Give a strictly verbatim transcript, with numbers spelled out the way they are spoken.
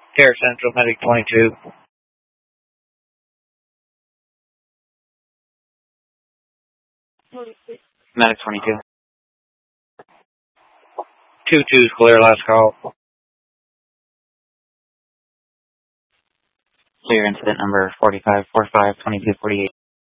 Air Central, Medic twenty-two. Medic twenty-two. two two's clear, last call. Clear incident number forty-five forty-five twenty-two forty-eight.